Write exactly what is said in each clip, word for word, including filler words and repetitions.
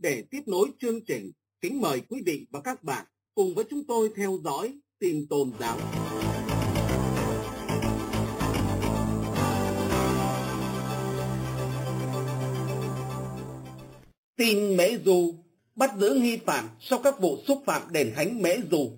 để tiếp nối chương trình, kính mời quý vị và các bạn cùng với chúng tôi theo dõi tin tôn giáo. Tin Mễ Du bắt giữ nghi phạm sau các vụ xúc phạm đền thánh Mễ Du.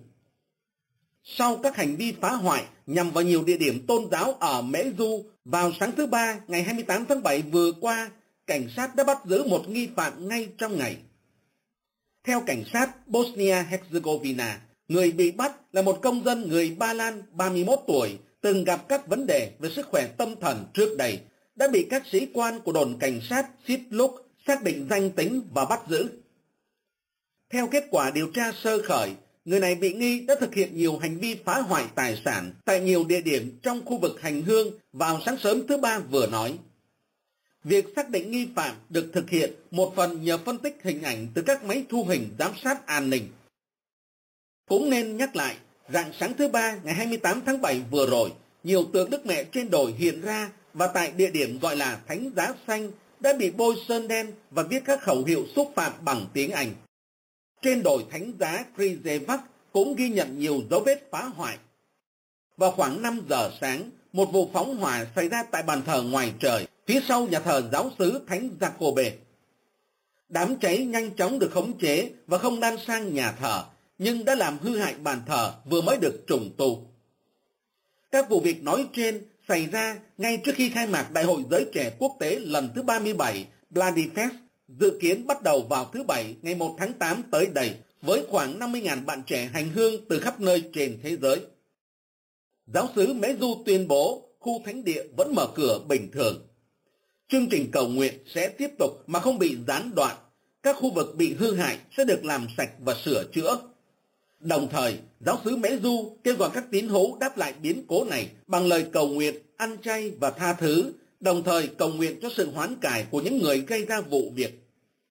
Sau các hành vi phá hoại nhằm vào nhiều địa điểm tôn giáo ở Mễ Du, vào sáng thứ Ba ngày hai mươi tám tháng bảy vừa qua, cảnh sát đã bắt giữ một nghi phạm ngay trong ngày. Theo cảnh sát Bosnia-Herzegovina, người bị bắt là một công dân người Ba Lan ba mươi mốt tuổi, từng gặp các vấn đề về sức khỏe tâm thần trước đây, đã bị các sĩ quan của đồn cảnh sát Sitluk xác định danh tính và bắt giữ. Theo kết quả điều tra sơ khởi, người này bị nghi đã thực hiện nhiều hành vi phá hoại tài sản tại nhiều địa điểm trong khu vực hành hương vào sáng sớm thứ Ba vừa nói. Việc xác định nghi phạm được thực hiện một phần nhờ phân tích hình ảnh từ các máy thu hình giám sát an ninh. Cũng nên nhắc lại, rạng sáng thứ Ba ngày hai mươi tám tháng bảy vừa rồi, nhiều tượng Đức Mẹ trên đồi hiện ra và tại địa điểm gọi là Thánh Giá Xanh đã bị bôi sơn đen và viết các khẩu hiệu xúc phạm bằng tiếng Anh. Trên đồi Thánh Giá Križevac cũng ghi nhận nhiều dấu vết phá hoại. Vào khoảng năm giờ sáng, một vụ phóng hỏa xảy ra tại bàn thờ ngoài trời, phía sau nhà thờ giáo xứ Thánh Jacobe. Đám cháy nhanh chóng được khống chế và không lan sang nhà thờ, nhưng đã làm hư hại bàn thờ vừa mới được trùng tu. Các vụ việc nói trên xảy ra ngay trước khi khai mạc Đại hội Giới Trẻ Quốc tế lần thứ ba mươi bảy Vladifest, dự kiến bắt đầu vào thứ Bảy ngày một tháng tám tới đây, với khoảng năm mươi nghìn bạn trẻ hành hương từ khắp nơi trên thế giới. Giáo xứ Mễ Du tuyên bố khu thánh địa vẫn mở cửa bình thường. Chương trình cầu nguyện sẽ tiếp tục mà không bị gián đoạn. Các khu vực bị hư hại sẽ được làm sạch và sửa chữa. Đồng thời, giáo xứ Mễ Du kêu gọi các tín hữu đáp lại biến cố này bằng lời cầu nguyện, ăn chay và tha thứ, đồng thời cầu nguyện cho sự hoán cải của những người gây ra vụ việc.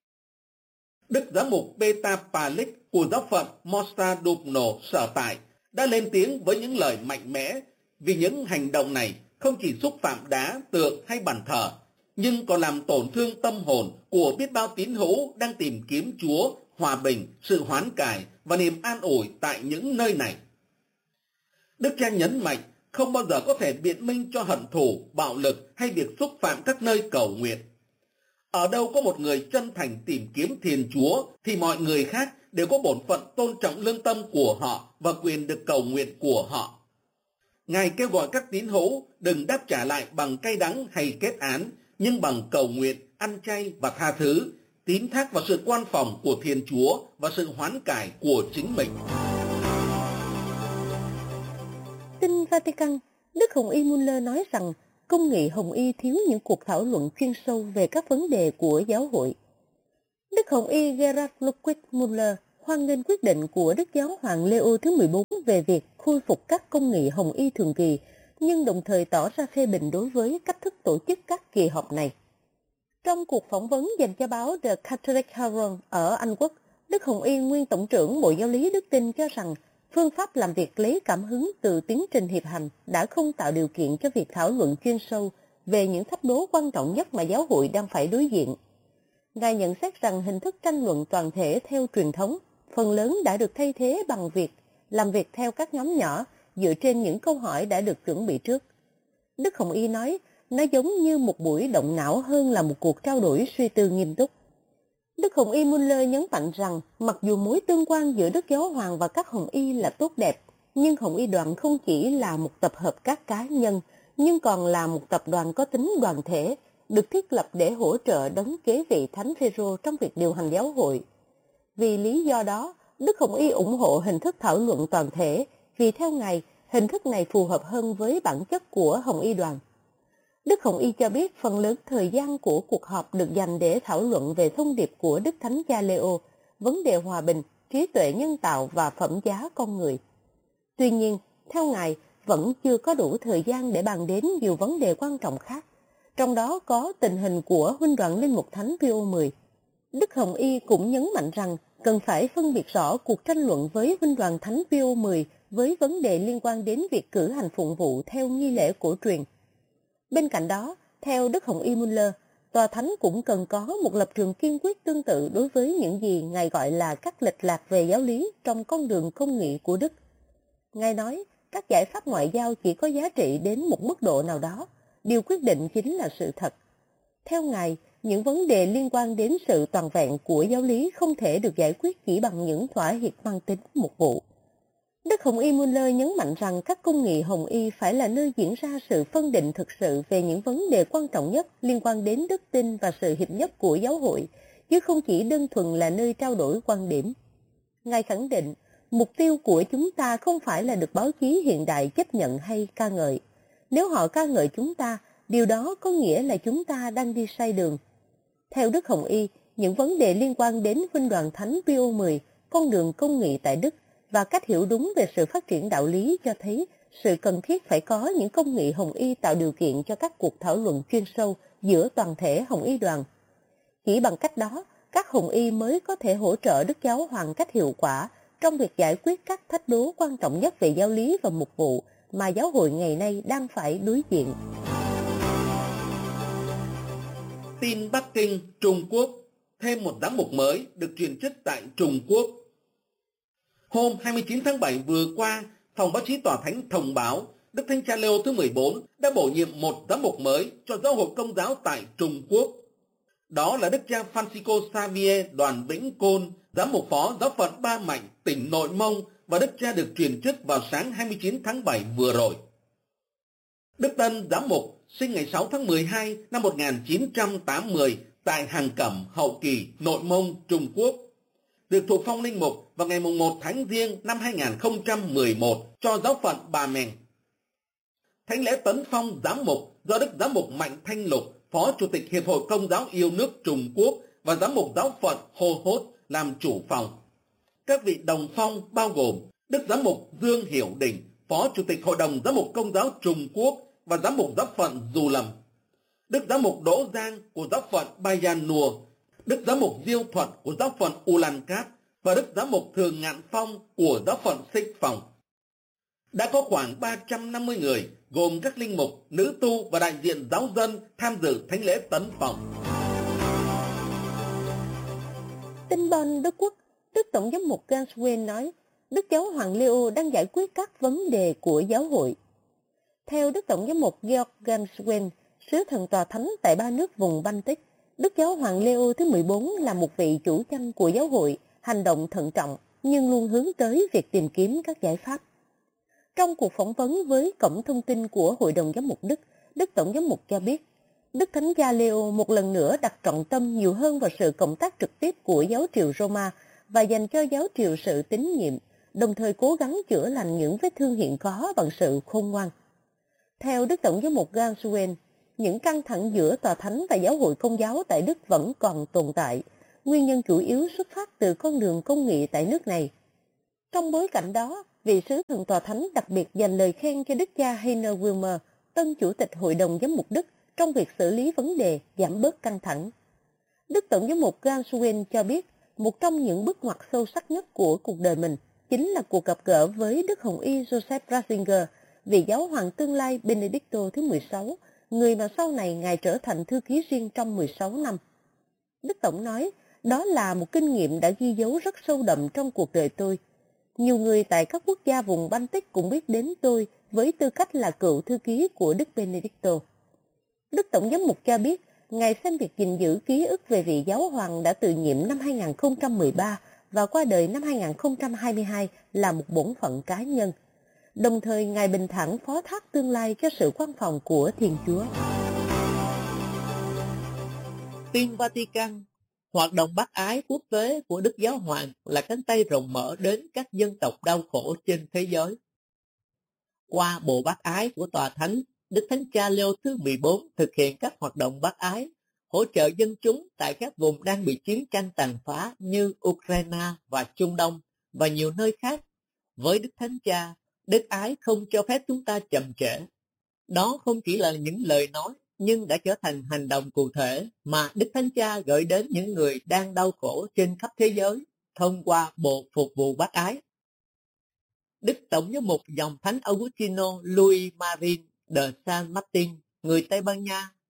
Đức giám mục Petar Palik của giáo phận Mostar Dubno sở tại đã lên tiếng với những lời mạnh mẽ, vì những hành động này không chỉ xúc phạm đá, tượng hay bàn thờ, nhưng còn làm tổn thương tâm hồn của biết bao tín hữu đang tìm kiếm Chúa, hòa bình, sự hoán cải và niềm an ủi tại những nơi này. Đức cha nhấn mạnh không bao giờ có thể biện minh cho hận thù, bạo lực hay việc xúc phạm các nơi cầu nguyện. Ở đâu có một người chân thành tìm kiếm Thiên Chúa thì mọi người khác đều có bổn phận tôn trọng lương tâm của họ và quyền được cầu nguyện của họ. Ngài kêu gọi các tín hữu đừng đáp trả lại bằng cay đắng hay kết án, nhưng bằng cầu nguyện, ăn chay và tha thứ, tín thác vào sự quan phòng của Thiên Chúa và sự hoán cải của chính mình. Tin Vatican, Đức Hồng Y Muller nói rằng công nghị Hồng Y thiếu những cuộc thảo luận chuyên sâu về các vấn đề của giáo hội. Đức Hồng Y Gerhard Ludwig Muller hoan nghênh quyết định của Đức Giáo hoàng Leo thứ mười bốn về việc khôi phục các công nghị Hồng Y thường kỳ, nhưng đồng thời tỏ ra phê bình đối với cách thức tổ chức các kỳ họp này. Trong cuộc phỏng vấn dành cho báo The Catholic Herald ở Anh Quốc, Đức Hồng Y, nguyên Tổng trưởng Bộ Giáo lý Đức Tin cho rằng phương pháp làm việc lấy cảm hứng từ tiến trình hiệp hành đã không tạo điều kiện cho việc thảo luận chuyên sâu về những thách đố quan trọng nhất mà giáo hội đang phải đối diện. Ngài nhận xét rằng hình thức tranh luận toàn thể theo truyền thống phần lớn đã được thay thế bằng việc làm việc theo các nhóm nhỏ dựa trên những câu hỏi đã được chuẩn bị trước. Đức Hồng Y nói, nó giống như một buổi động não hơn là một cuộc trao đổi suy tư nghiêm túc. Đức Hồng Y Muller nhấn mạnh rằng mặc dù mối tương quan giữa Đức Giáo hoàng và các Hồng Y là tốt đẹp, nhưng Hồng Y đoàn không chỉ là một tập hợp các cá nhân, nhưng còn là một tập đoàn có tính đoàn thể, được thiết lập để hỗ trợ đấng kế vị Thánh Phêrô trong việc điều hành giáo hội. Vì lý do đó, Đức Hồng Y ủng hộ hình thức thảo luận toàn thể, vì theo Ngài, hình thức này phù hợp hơn với bản chất của Hồng Y đoàn. Đức Hồng Y cho biết phần lớn thời gian của cuộc họp được dành để thảo luận về thông điệp của Đức Thánh Cha Leo, vấn đề hòa bình, trí tuệ nhân tạo và phẩm giá con người. Tuy nhiên, theo Ngài, vẫn chưa có đủ thời gian để bàn đến nhiều vấn đề quan trọng khác, trong đó có tình hình của Huynh đoàn Linh Mục Thánh Pio mười. Đức Hồng Y cũng nhấn mạnh rằng cần phải phân biệt rõ cuộc tranh luận với Huynh đoàn Thánh Pio mười với vấn đề liên quan đến việc cử hành phụng vụ theo nghi lễ cổ truyền. Bên cạnh đó, theo Đức Hồng Y Muller, Tòa Thánh cũng cần có một lập trường kiên quyết tương tự đối với những gì Ngài gọi là các lệch lạc về giáo lý trong con đường công nghị của Đức. Ngài nói, các giải pháp ngoại giao chỉ có giá trị đến một mức độ nào đó, điều quyết định chính là sự thật. Theo Ngài, những vấn đề liên quan đến sự toàn vẹn của giáo lý không thể được giải quyết chỉ bằng những thỏa hiệp mang tính mục vụ. Đức Hồng Y Muller nhấn mạnh rằng các công nghị Hồng Y phải là nơi diễn ra sự phân định thực sự về những vấn đề quan trọng nhất liên quan đến đức tin và sự hiệp nhất của giáo hội, chứ không chỉ đơn thuần là nơi trao đổi quan điểm. Ngài khẳng định, mục tiêu của chúng ta không phải là được báo chí hiện đại chấp nhận hay ca ngợi. Nếu họ ca ngợi chúng ta, điều đó có nghĩa là chúng ta đang đi sai đường. Theo Đức Hồng Y, những vấn đề liên quan đến Vinh Đoàn Thánh Pio mười, con đường công nghị tại Đức và cách hiểu đúng về sự phát triển đạo lý cho thấy sự cần thiết phải có những công nghị Hồng Y tạo điều kiện cho các cuộc thảo luận chuyên sâu giữa toàn thể Hồng Y đoàn. Chỉ bằng cách đó, các Hồng Y mới có thể hỗ trợ Đức Giáo Hoàng cách hiệu quả trong việc giải quyết các thách đố quan trọng nhất về giáo lý và mục vụ mà giáo hội ngày nay đang phải đối diện. Tin Bắc Kinh, Trung Quốc, thêm một giám mục mới được truyền chức tại Trung Quốc. Hôm hai mươi chín tháng bảy vừa qua, Phòng báo chí Tòa Thánh thông báo Đức Thánh Cha Leo thứ mười bốn đã bổ nhiệm một giám mục mới cho giáo hội Công giáo tại Trung Quốc. Đó là Đức cha Francisco Xavier Đoàn Vĩnh Côn, giám mục phó giáo phận Ba Mạnh, tỉnh Nội Mông, và đức cha được truyền chức vào sáng hai mươi chín tháng bảy vừa rồi. Đức Tân giám mục sinh ngày sáu tháng mười hai năm một nghìn chín trăm tám mươi tại Hàng Cẩm, Hậu Kỳ, Nội Mông, Trung Quốc. Được thụ phong linh mục vào ngày mùng một tháng Giêng năm hai nghìn không trăm mười một cho giáo phận Ba Mèn. Thánh lễ tấn phong giám mục do Đức Giám mục Mạnh Thanh Lục, Phó Chủ tịch Hiệp hội Công giáo yêu nước Trung Quốc, và giám mục giáo phận Hô Hốt làm chủ phòng. Các vị đồng phong bao gồm Đức Giám mục Dương Hiểu Đình, Phó Chủ tịch Hội đồng Giám mục Công giáo Trung Quốc và giám mục giáo phận Dù Lầm, Đức Giám mục Đỗ Giang của giáo phận Bayan Nua, Đức Giám mục Diêu Thuật của giáo phận Ulan Cát và Đức Giám mục Thường Ngạn Phong của giáo phận Xích Phòng. Đã có khoảng ba trăm năm mươi người, gồm các linh mục, nữ tu và đại diện giáo dân tham dự thánh lễ tấn phong. Tin Bonn, Đức Quốc, Đức Tổng giám mục Ganswein nói, Đức Giáo hoàng Leo đang giải quyết các vấn đề của giáo hội. Theo Đức Tổng giám mục Georg Ganswein, sứ thần tòa thánh tại ba nước vùng Baltic, Đức Giáo hoàng Leo thứ mười bốn là một vị chủ chăn của giáo hội, hành động thận trọng nhưng luôn hướng tới việc tìm kiếm các giải pháp. Trong cuộc phỏng vấn với cổng thông tin của Hội đồng Giám mục Đức, Đức Tổng giám mục cho biết, Đức Thánh cha Leo một lần nữa đặt trọng tâm nhiều hơn vào sự cộng tác trực tiếp của giáo triều Roma và dành cho giáo triều sự tín nhiệm, đồng thời cố gắng chữa lành những vết thương hiện có bằng sự khôn ngoan. Theo Đức Tổng giám mục Ganswein, những căng thẳng giữa tòa thánh và giáo hội Công giáo tại Đức vẫn còn tồn tại. Nguyên nhân chủ yếu xuất phát từ con đường công nghị tại nước này. Trong bối cảnh đó, vị sứ thần tòa thánh đặc biệt dành lời khen cho Đức cha Heiner Wilmer, tân chủ tịch Hội đồng Giám mục Đức, trong việc xử lý vấn đề giảm bớt căng thẳng. Đức Tổng giám mục Ganswein cho biết, một trong những bước ngoặt sâu sắc nhất của cuộc đời mình chính là cuộc gặp gỡ với Đức Hồng Y Joseph Ratzinger, vị giáo hoàng tương lai Benedicto thứ mười sáu, người mà sau này Ngài trở thành thư ký riêng trong mười sáu năm. Đức Tổng nói, đó là một kinh nghiệm đã ghi dấu rất sâu đậm trong cuộc đời tôi. Nhiều người tại các quốc gia vùng Baltic cũng biết đến tôi với tư cách là cựu thư ký của Đức Benedicto. Đức Tổng giám mục cho biết, Ngài xem việc gìn giữ ký ức về vị giáo hoàng đã từ nhiệm năm hai nghìn không trăm mười ba và qua đời năm hai nghìn không trăm hai mươi hai là một bổn phận cá nhân. Đồng thời, Ngài bình thản phó thác tương lai cho sự quan phòng của Thiên Chúa. Tin Vatican, hoạt động bác ái quốc tế của Đức Giáo Hoàng là cánh tay rộng mở đến các dân tộc đau khổ trên thế giới. Qua bộ bác ái của Tòa Thánh, Đức Thánh Cha Leo thứ mười bốn thực hiện các hoạt động bác ái, hỗ trợ dân chúng tại các vùng đang bị chiến tranh tàn phá như Ukraine và Trung Đông và nhiều nơi khác. Với Đức Thánh Cha, đức ái không cho phép chúng ta chậm trễ. Đó không chỉ là những lời nói, nhưng đã trở thành hành động cụ thể mà Đức Thánh Cha gửi đến những người đang đau khổ trên khắp thế giới thông qua bộ phục vụ bác ái. Đức Tổng giám mục dòng Thánh Agustino Luis Marin de San Martin, người Tây Ban Nha,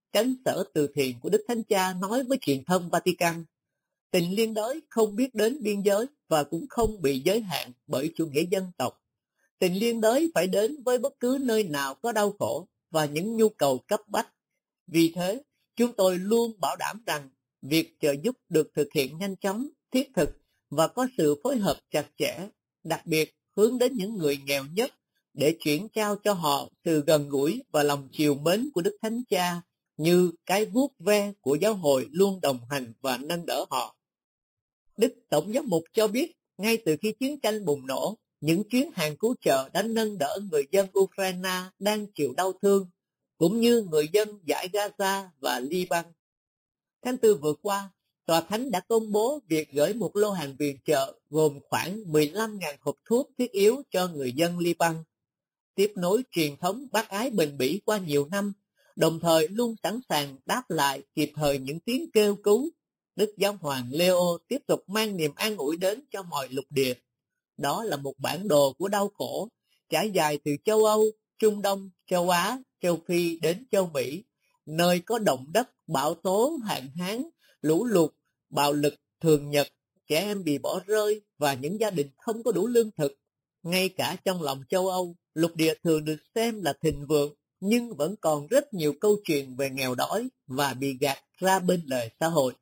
Chánh sở từ thiện của Đức Thánh Cha nói với truyền thông Vatican, tình liên đới không biết đến biên giới và cũng không bị giới hạn bởi chủ nghĩa dân tộc. Tình liên đới phải đến với bất cứ nơi nào có đau khổ và những nhu cầu cấp bách. Vì thế, chúng tôi luôn bảo đảm rằng việc trợ giúp được thực hiện nhanh chóng, thiết thực và có sự phối hợp chặt chẽ, đặc biệt hướng đến những người nghèo nhất để chuyển trao cho họ sự gần gũi và lòng trìu mến của Đức Thánh Cha như cái vuốt ve của giáo hội luôn đồng hành và nâng đỡ họ. Đức Tổng giám mục cho biết, ngay từ khi chiến tranh bùng nổ, những chuyến hàng cứu trợ đã nâng đỡ người dân Ukraine đang chịu đau thương, cũng như người dân dải Gaza và Liban. Tháng tư vừa qua, Tòa Thánh đã công bố việc gửi một lô hàng viện trợ gồm khoảng mười lăm nghìn hộp thuốc thiết yếu cho người dân Liban, tiếp nối truyền thống bác ái bền bỉ qua nhiều năm, đồng thời luôn sẵn sàng đáp lại kịp thời những tiếng kêu cứu. Đức Giáo hoàng Leo tiếp tục mang niềm an ủi đến cho mọi lục địa. Đó là một bản đồ của đau khổ, trải dài từ châu Âu, Trung Đông, châu Á, châu Phi đến châu Mỹ, nơi có động đất, bão tố, hạn hán, lũ lụt, bạo lực thường nhật, trẻ em bị bỏ rơi và những gia đình không có đủ lương thực. Ngay cả trong lòng châu Âu, lục địa thường được xem là thịnh vượng, nhưng vẫn còn rất nhiều câu chuyện về nghèo đói và bị gạt ra bên lề xã hội.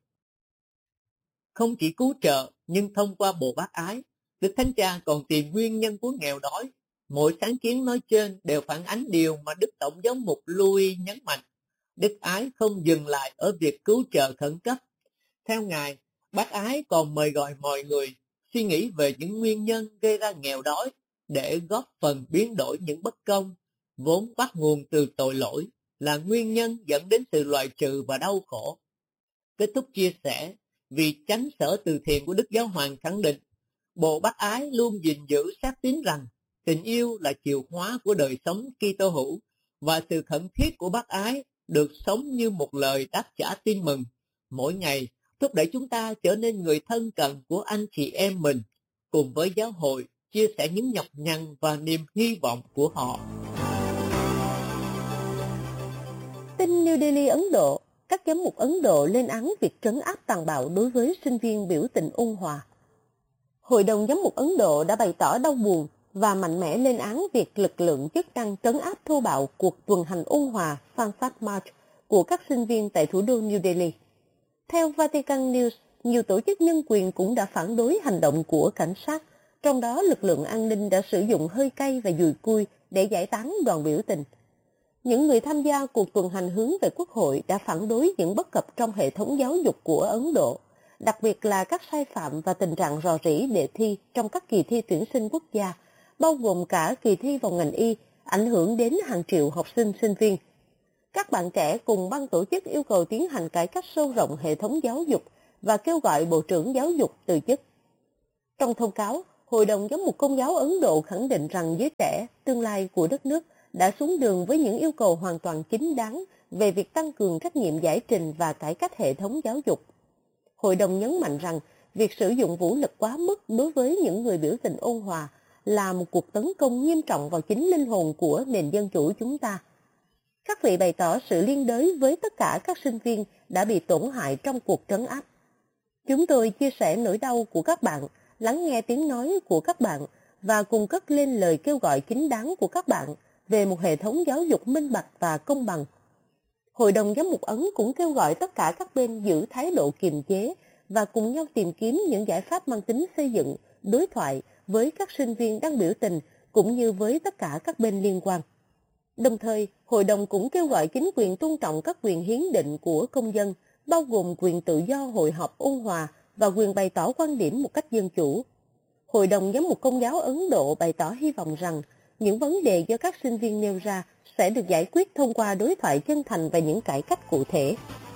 Không chỉ cứu trợ, nhưng thông qua bộ bác ái, Đức Thánh Cha còn tìm nguyên nhân của nghèo đói. Mỗi sáng kiến nói trên đều phản ánh điều mà Đức Tổng giám mục Louis nhấn mạnh. Đức ái không dừng lại ở việc cứu trợ khẩn cấp. Theo Ngài, bác ái còn mời gọi mọi người suy nghĩ về những nguyên nhân gây ra nghèo đói để góp phần biến đổi những bất công, vốn bắt nguồn từ tội lỗi, là nguyên nhân dẫn đến sự loại trừ và đau khổ. Kết thúc chia sẻ, vì chánh sở từ thiện của Đức Giáo hoàng khẳng định, bộ bác ái luôn gìn giữ xác tín rằng tình yêu là chìa khóa của đời sống Kitô hữu và sự khẩn thiết của bác ái được sống như một lời đáp trả tin mừng mỗi ngày, thúc đẩy chúng ta trở nên người thân cận của anh chị em mình, cùng với giáo hội chia sẻ những nhọc nhằn và niềm hy vọng của họ. Tin New Delhi, Ấn Độ, các giám mục Ấn Độ lên án việc trấn áp tàn bạo đối với sinh viên biểu tình ôn hòa. Hội đồng giám mục Ấn Độ đã bày tỏ đau buồn và mạnh mẽ lên án việc lực lượng chức năng trấn áp thô bạo cuộc tuần hành ôn hòa Sanskrit March của các sinh viên tại thủ đô New Delhi. Theo Vatican News, nhiều tổ chức nhân quyền cũng đã phản đối hành động của cảnh sát, trong đó lực lượng an ninh đã sử dụng hơi cay và dùi cui để giải tán đoàn biểu tình. Những người tham gia cuộc tuần hành hướng về Quốc hội đã phản đối những bất cập trong hệ thống giáo dục của Ấn Độ, đặc biệt là các sai phạm và tình trạng rò rỉ đề thi trong các kỳ thi tuyển sinh quốc gia, bao gồm cả kỳ thi vào ngành y, ảnh hưởng đến hàng triệu học sinh sinh viên. Các bạn trẻ cùng ban tổ chức yêu cầu tiến hành cải cách sâu rộng hệ thống giáo dục và kêu gọi Bộ trưởng Giáo dục từ chức. Trong thông cáo, Hội đồng Giám mục Công giáo Ấn Độ khẳng định rằng giới trẻ, tương lai của đất nước, đã xuống đường với những yêu cầu hoàn toàn chính đáng về việc tăng cường trách nhiệm giải trình và cải cách hệ thống giáo dục. Hội đồng nhấn mạnh rằng việc sử dụng vũ lực quá mức đối với những người biểu tình ôn hòa là một cuộc tấn công nghiêm trọng vào chính linh hồn của nền dân chủ chúng ta. Các vị bày tỏ sự liên đới với tất cả các sinh viên đã bị tổn hại trong cuộc trấn áp. Chúng tôi chia sẻ nỗi đau của các bạn, lắng nghe tiếng nói của các bạn và cùng cất lên lời kêu gọi chính đáng của các bạn về một hệ thống giáo dục minh bạch và công bằng. Hội đồng Giám mục Ấn cũng kêu gọi tất cả các bên giữ thái độ kiềm chế và cùng nhau tìm kiếm những giải pháp mang tính xây dựng, đối thoại với các sinh viên đang biểu tình cũng như với tất cả các bên liên quan. Đồng thời, Hội đồng cũng kêu gọi chính quyền tôn trọng các quyền hiến định của công dân, bao gồm quyền tự do hội họp ôn hòa và quyền bày tỏ quan điểm một cách dân chủ. Hội đồng Giám mục Công giáo Ấn Độ bày tỏ hy vọng rằng những vấn đề do các sinh viên nêu ra sẽ được giải quyết thông qua đối thoại chân thành và những cải cách cụ thể.